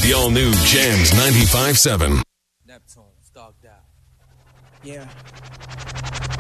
The all-new Jams 95.7. Neptune's dogged out. Yeah.